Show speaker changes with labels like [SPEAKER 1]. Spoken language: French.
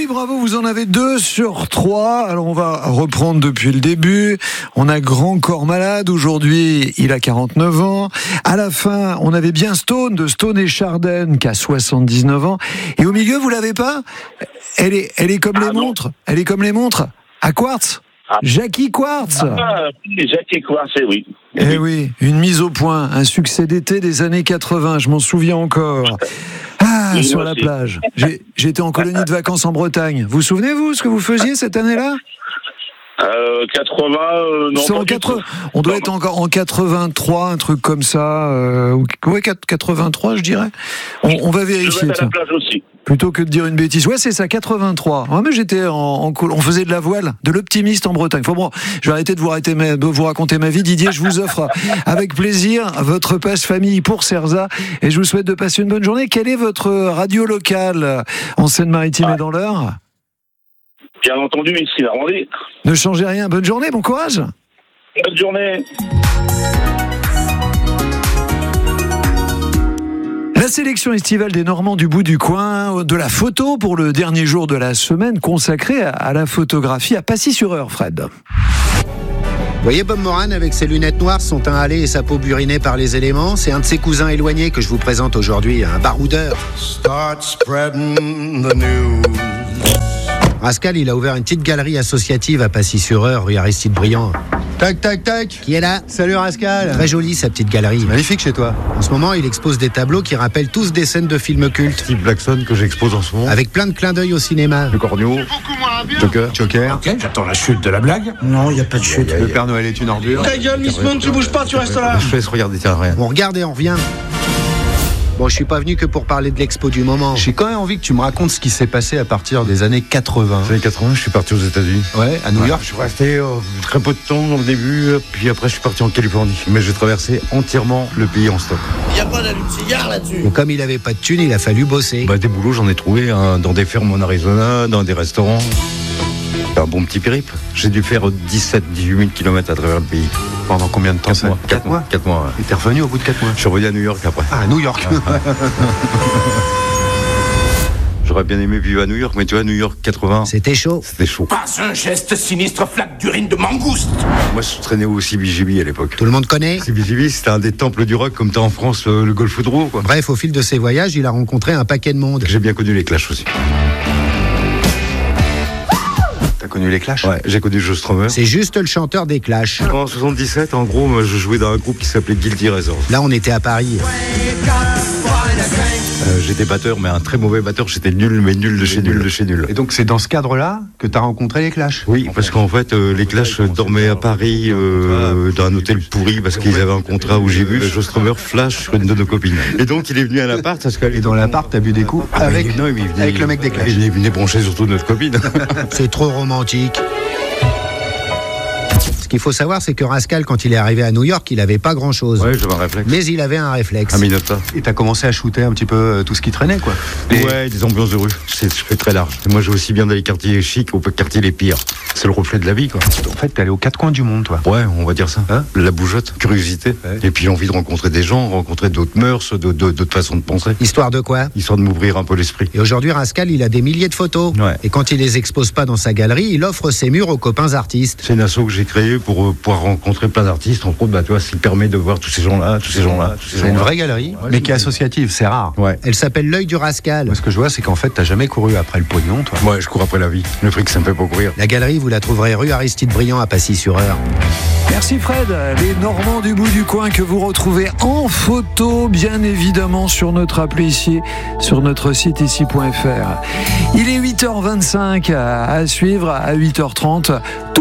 [SPEAKER 1] oui, bravo, vous en avez 2 sur 3. Alors on va reprendre depuis le début. On a Grand Corps Malade, aujourd'hui il a 49 ans. À la fin, on avait bien Stone, de Stone et Chardin, qui a 79 ans. Et au milieu, vous l'avez pas ? Elle est comme les montres. Elle est comme les montres. À Quartz. Jackie Quartz.
[SPEAKER 2] Jackie Quartz, oui.
[SPEAKER 1] Eh oui, une mise au point, un succès d'été des années 80, je m'en souviens encore.
[SPEAKER 2] Oui,
[SPEAKER 1] sur la plage. J'étais en colonie de vacances en Bretagne. Vous souvenez-vous ce que vous faisiez cette année-là ?
[SPEAKER 2] 80, non.
[SPEAKER 1] On doit être encore en 83, un truc comme ça. Ouais, 83, je dirais. On va vérifier.
[SPEAKER 2] Je vais à la plage aussi.
[SPEAKER 1] Plutôt que de dire une bêtise. Ouais, c'est ça, 83. Ouais, mais j'étais on faisait de la voile, de l'optimiste en Bretagne. Bon, je vais arrêter de vous raconter ma vie. Didier, je vous offre avec plaisir votre passe famille pour Cerza et je vous souhaite de passer une bonne journée. Quelle est votre radio locale en Seine-Maritime et dans l'Eure ?
[SPEAKER 2] Bien entendu, ici la Vendée.
[SPEAKER 1] Ne changez rien. Bonne journée, bon courage.
[SPEAKER 2] Bonne journée.
[SPEAKER 1] La sélection estivale des Normands du bout du coin, de la photo pour le dernier jour de la semaine consacrée à la photographie à Passy-sur-Eure, Fred.
[SPEAKER 3] Vous voyez Bob Moran avec ses lunettes noires, son teint hâlé et sa peau burinée par les éléments, c'est un de ses cousins éloignés que je vous présente aujourd'hui, un baroudeur.
[SPEAKER 4] Start spreading the news.
[SPEAKER 3] Rascal, il a ouvert une petite galerie associative à Passy-sur-Eure, rue Aristide Briand.
[SPEAKER 5] Tac, tac, tac.
[SPEAKER 3] Qui est là ?
[SPEAKER 5] Salut Rascal.
[SPEAKER 3] Très jolie sa petite galerie.
[SPEAKER 5] Magnifique chez toi.
[SPEAKER 3] En ce moment, il expose des tableaux qui rappellent tous des scènes de films cultes.
[SPEAKER 6] Steve Blackson que j'expose en ce moment.
[SPEAKER 3] Avec plein de clins d'œil au cinéma.
[SPEAKER 6] Le Cornio, Joker.
[SPEAKER 5] Ok, j'attends la chute de la blague.
[SPEAKER 3] Non, il n'y a pas de chute.
[SPEAKER 5] Le Père Noël est une ordure.
[SPEAKER 4] Ta gueule, Miss Moon, tu bouges pas, tu restes là.
[SPEAKER 6] Je laisse regarder, tiens, rien.
[SPEAKER 3] On regarde et on revient. Bon, je suis pas venu que pour parler de l'expo du moment.
[SPEAKER 5] J'ai quand même envie que tu me racontes ce qui s'est passé à partir des années 80.
[SPEAKER 6] Les années 80, je suis parti aux États-Unis.
[SPEAKER 5] Ouais, à New York.
[SPEAKER 6] Je suis resté très peu de temps dans le début, puis après je suis parti en Californie. Mais j'ai traversé entièrement le pays en stop.
[SPEAKER 4] Y a pas d'allume-cigare là-dessus.
[SPEAKER 3] Et comme il avait pas de thunes, il a fallu bosser.
[SPEAKER 6] Des boulots, j'en ai trouvé dans des fermes en Arizona, dans des restaurants. Un bon petit périple. J'ai dû faire 17-18 000 km à travers le pays.
[SPEAKER 5] Pendant combien de temps ça ?
[SPEAKER 6] 4 mois. 4 mois.
[SPEAKER 5] Et t'es revenu au bout de 4 mois ?
[SPEAKER 6] Je suis revenu à New York après.
[SPEAKER 5] Ah, à New York.
[SPEAKER 6] J'aurais bien aimé vivre à New York, mais tu vois, New York 80,
[SPEAKER 3] C'était chaud.
[SPEAKER 6] c'était chaud.
[SPEAKER 4] Pas un geste sinistre, flaque d'urine de mangouste.
[SPEAKER 6] Moi, je traînais au CBGB à l'époque.
[SPEAKER 3] Tout le monde connaît.
[SPEAKER 6] CBGB, c'était un des temples du rock, comme t'as en France le Golf Foudreau, quoi.
[SPEAKER 3] Bref, au fil de ses voyages, il a rencontré un paquet de monde.
[SPEAKER 6] J'ai bien connu les Clash aussi.
[SPEAKER 5] T'as connu les Clash ?
[SPEAKER 6] Ouais, j'ai connu Joe Strummer.
[SPEAKER 3] C'est juste le chanteur des Clash.
[SPEAKER 6] En 77, en gros, moi, je jouais dans un groupe qui s'appelait Guilty Razors.
[SPEAKER 3] Là, on était à Paris.
[SPEAKER 6] J'étais batteur, mais un très mauvais batteur. J'étais nul, mais nul de chez nul de chez nul.
[SPEAKER 5] Et donc c'est dans ce cadre-là que t'as rencontré les Clash ?
[SPEAKER 6] Oui, parce qu'en fait, les Clash dormaient à Paris dans un hôtel pourri parce qu'ils avaient un contrat où j'ai vu Joe Strummer flash sur une de nos copines. Et donc il est venu à l'appart parce qu'elle
[SPEAKER 5] Et dans l'appart, t'as bu des coups avec le mec des Clash.
[SPEAKER 6] Il est venu brancher surtout notre copine.
[SPEAKER 3] C'est trop romantique. Ce qu'il faut savoir, c'est que Rascal, quand il est arrivé à New York, il avait pas grand-chose.
[SPEAKER 6] Ouais, j'avais un réflexe.
[SPEAKER 3] Mais il avait un réflexe.
[SPEAKER 6] Un Minota.
[SPEAKER 5] Et t'as commencé à shooter un petit peu tout ce qui traînait, quoi.
[SPEAKER 6] Ouais, des ambiances de rue. Je fais très large. Moi, j'ai aussi bien dans les quartiers chics aux quartiers les pires. C'est le reflet de la vie, quoi.
[SPEAKER 5] En fait, t'es allé aux 4 coins du monde, toi.
[SPEAKER 6] Ouais, on va dire ça.
[SPEAKER 5] Hein ?
[SPEAKER 6] La bougeotte, curiosité.
[SPEAKER 5] Ouais.
[SPEAKER 6] Et puis envie de rencontrer des gens, rencontrer d'autres mœurs, d'autres façons de penser.
[SPEAKER 3] Histoire de quoi ?
[SPEAKER 6] Histoire de m'ouvrir un peu l'esprit.
[SPEAKER 3] Et aujourd'hui, Rascal, il a des milliers de photos.
[SPEAKER 6] Ouais.
[SPEAKER 3] Et quand il les expose pas dans sa galerie, il offre ses murs aux copains artistes.
[SPEAKER 6] C'est une asso que j'ai créée pour pouvoir rencontrer plein d'artistes. Entre autres, tu vois, ce qui permet de voir tous ces gens-là, tous ces gens-là, tous ces
[SPEAKER 5] C'est une
[SPEAKER 6] gens-là.
[SPEAKER 5] vraie galerie,
[SPEAKER 6] Ouais,
[SPEAKER 5] mais
[SPEAKER 6] c'est
[SPEAKER 5] qui est associative, c'est rare.
[SPEAKER 6] Ouais.
[SPEAKER 3] Elle s'appelle l'œil du Rascal.
[SPEAKER 5] Moi, ce que je vois, c'est qu'en fait, t'as jamais couru après le pognon, toi.
[SPEAKER 6] Ouais, je cours après la vie. Le fric, ça me fait pas courir.
[SPEAKER 3] La galerie, vous la trouverez rue Aristide Briand à Passy-sur-Eure.
[SPEAKER 1] Merci Fred, les Normands du bout du coin que vous retrouvez en photo, bien évidemment, sur notre appli ici, sur notre site ici.fr. Il est 8h25 à suivre, à 8h30.